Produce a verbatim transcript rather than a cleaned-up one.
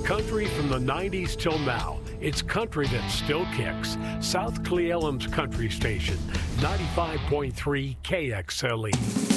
Country from the nineties till now. It's country that still kicks. South Cle Elum's Country Station, ninety-five point three K X L E.